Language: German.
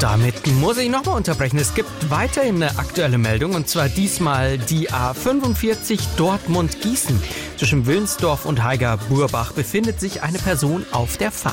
Damit muss ich nochmal unterbrechen. Es gibt weiterhin eine aktuelle Meldung, und zwar diesmal die A45 Dortmund-Gießen. Zwischen Wilnsdorf und Haiger-Burbach befindet sich eine Person auf der Fahrt.